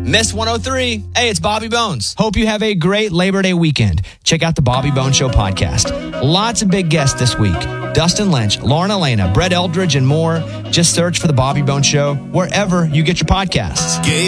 Miss 103. Hey, it's Bobby Bones. Hope you have a great Labor Day weekend. Check out the Bobby Bones Show podcast. Lots of big guests this week. Dustin Lynch, Lauren Elena, Brett Eldridge, and more. Just search for the Bobby Bones Show wherever you get your podcasts.